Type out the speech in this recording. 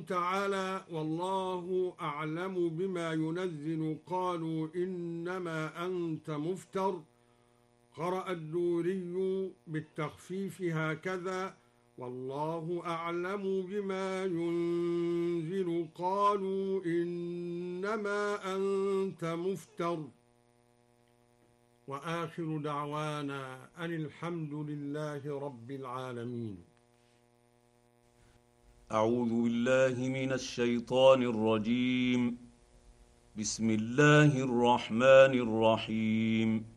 تعالى: والله أعلم بما ينزل قالوا إنما أنت مفتر. قرأ الدوري بالتخفيف هكذا: والله أعلم بما ينزل قالوا إنما أنت مفتر. وآخر دعوانا أن الحمد لله رب العالمين. أعوذ بالله من الشيطان الرجيم. بسم الله الرحمن الرحيم.